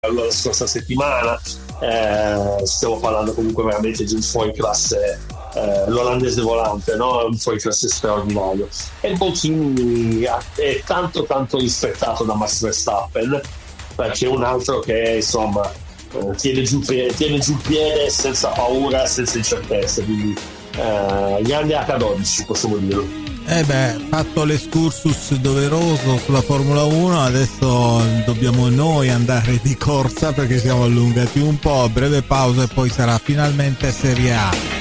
la scorsa settimana. Stiamo parlando comunque veramente di un fuoriclasse, l'olandese volante, no? Un fuoriclasse straordinario. E Bottini è tanto rispettato da Max Verstappen, perché è un altro che insomma tiene giù il piede senza paura, senza incertezze, quindi grande H12, possiamo dirlo. Fatto l'escursus doveroso sulla Formula 1, adesso dobbiamo noi andare di corsa perché siamo allungati un po', breve pausa e poi sarà finalmente Serie A.